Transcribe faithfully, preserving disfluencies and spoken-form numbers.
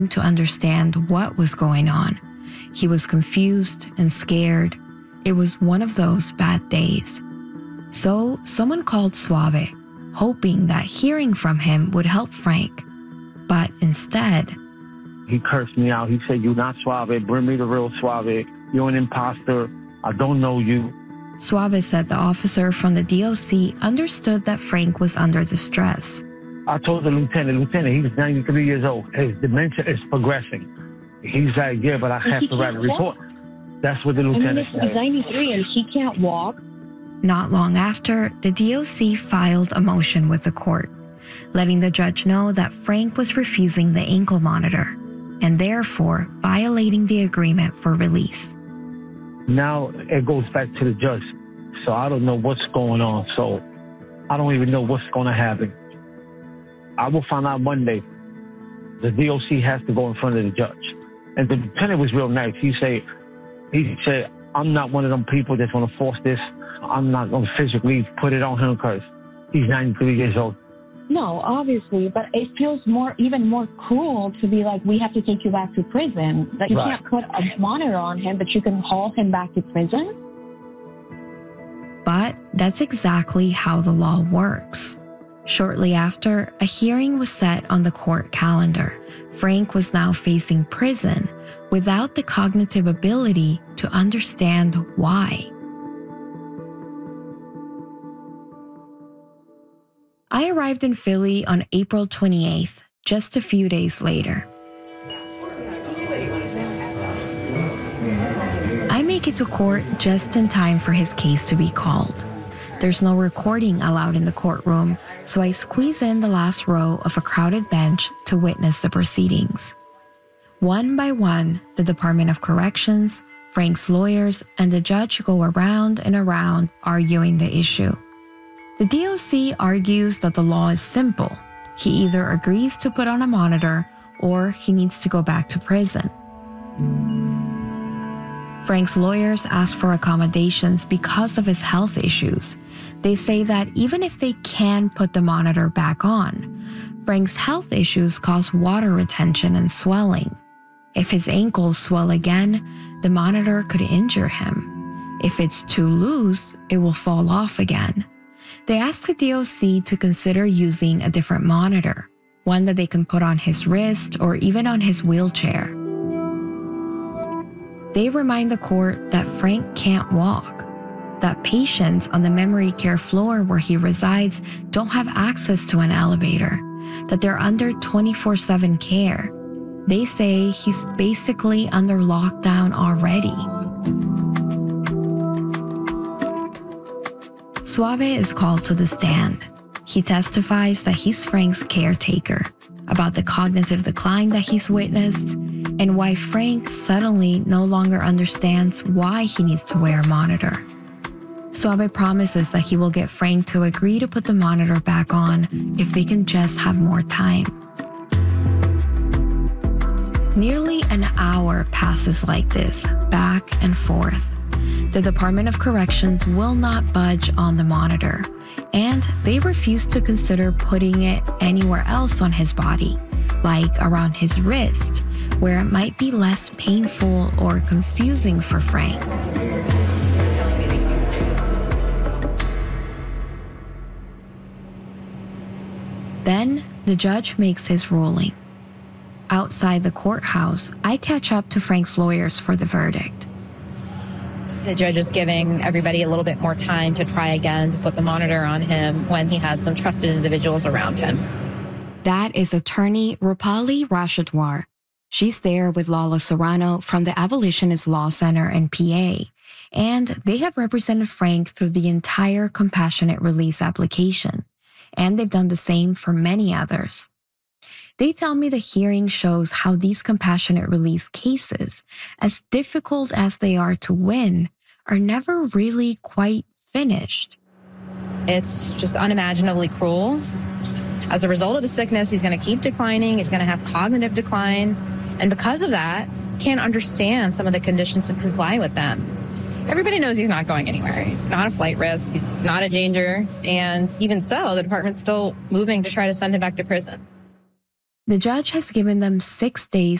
to understand what was going on. He was confused and scared. It was one of those bad days. So someone called Suave, hoping that hearing from him would help Frank. But instead, he cursed me out. He said, "You're not Suave. Bring me the real Suave. You're an imposter. I don't know you." Suave said the officer from the D O C understood that Frank was under distress. I told the lieutenant, lieutenant, he's ninety-three years old. His dementia is progressing. He's like, "Yeah, but I have to write a report." That's what the lieutenant said. He's ninety-three and he can't walk. Not long after, the D O C filed a motion with the court, letting the judge know that Frank was refusing the ankle monitor and therefore violating the agreement for release. Now it goes back to the judge. So I don't know what's going on. So I don't even know what's going to happen. I will find out Monday. The D O C has to go in front of the judge. And the lieutenant was real nice. He said, he said, "I'm not one of them people that's going to force this. I'm not going to physically put it on him because he's ninety-three years old." No, obviously, but it feels more, even more cruel to be like, "We have to take you back to prison." That you Right. can't put a monitor on him, but you can haul him back to prison. But that's exactly how the law works. Shortly after, a hearing was set on the court calendar. Frank was now facing prison without the cognitive ability to understand why. I arrived in Philly on April twenty-eighth, just a few days later. I make it to court just in time for his case to be called. There's no recording allowed in the courtroom, so I squeeze in the last row of a crowded bench to witness the proceedings. One by one, the Department of Corrections, Frank's lawyers, and the judge go around and around arguing the issue. The D O C argues that the law is simple. He either agrees to put on a monitor or he needs to go back to prison. Frank's lawyers ask for accommodations because of his health issues. They say that even if they can put the monitor back on, Frank's health issues cause water retention and swelling. If his ankles swell again, the monitor could injure him. If it's too loose, it will fall off again. They ask the D O C to consider using a different monitor, one that they can put on his wrist or even on his wheelchair. They remind the court that Frank can't walk, that patients on the memory care floor where he resides don't have access to an elevator, that they're under twenty-four seven care. They say he's basically under lockdown already. Suave is called to the stand. He testifies that he's Frank's caretaker, about the cognitive decline that he's witnessed, and why Frank suddenly no longer understands why he needs to wear a monitor. Suave promises that he will get Frank to agree to put the monitor back on if they can just have more time. Nearly an hour passes like this, back and forth. The Department of Corrections will not budge on the monitor, and they refuse to consider putting it anywhere else on his body, like around his wrist, where it might be less painful or confusing for Frank. Then, the judge makes his ruling. Outside the courthouse, I catch up to Frank's lawyers for the verdict. The judge is giving everybody a little bit more time to try again to put the monitor on him when he has some trusted individuals around him. That is attorney Rupali Rashidwar. She's there with Lala Serrano from the Abolitionist Law Center in P A, and they have represented Frank through the entire compassionate release application, and they've done the same for many others. They tell me the hearing shows how these compassionate release cases, as difficult as they are to win, are never really quite finished. It's just unimaginably cruel. As a result of the sickness, he's going to keep declining. He's going to have cognitive decline. And because of that, can't understand some of the conditions and comply with them. Everybody knows he's not going anywhere. He's not a flight risk. He's not a danger. And even so, the department's still moving to try to send him back to prison. The judge has given them six days